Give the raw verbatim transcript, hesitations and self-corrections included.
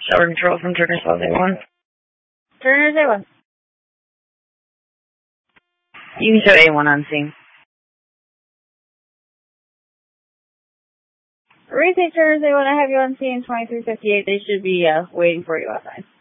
Shower control from Turner's House A one. Turner's A one. You can show A one on scene. Receive Turner's A one, I have you on scene twenty-three fifty-eight. They should be uh, waiting for you outside.